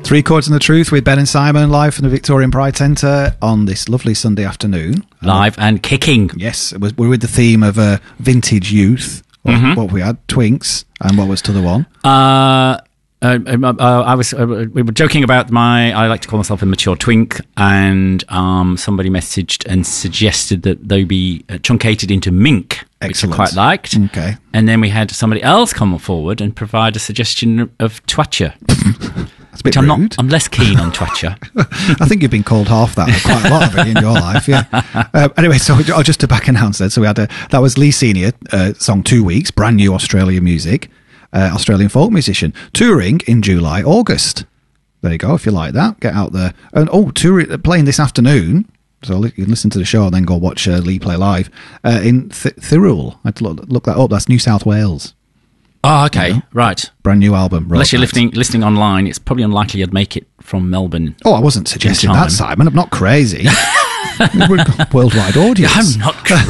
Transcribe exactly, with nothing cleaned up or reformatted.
Three Chords and the Truth with Ben and Simon live from the Victorian Pride Centre on this lovely Sunday afternoon. Live um, and kicking. Yes, it was, we're with the theme of uh, vintage youth. What, Mm-hmm. what we had, Twinks, and what was to the one? Uh, uh, uh, I was. Uh, we were joking about my. I like to call myself a mature twink, and um, somebody messaged and suggested that they be uh, truncated into mink, Excellent. which I quite liked. Okay. And then we had somebody else come forward and provide a suggestion of twatcher. That's a bit Which I'm rude. not. I'm less keen on twatcher. I think you've been called half that, or quite a lot of it in your life, yeah. Uh, anyway, so oh, just to back announce that, so we had a, that was Lee Senior, uh, song Two Weeks, brand new Australian music, uh, Australian folk musician, touring in July, August. There you go, if you like that, get out there. And oh, tour, playing this afternoon, so you can listen to the show and then go watch uh, Lee play live, uh, in Th- Thirroul. I had to look, look that up, that's New South Wales. Oh, okay, Yeah. Right. Brand new album. Unless you're Roadmap. listening, listening online, it's probably unlikely you'd make it from Melbourne. Oh, I wasn't suggesting In that, time. Simon. I'm not crazy. We're a worldwide audience. I'm not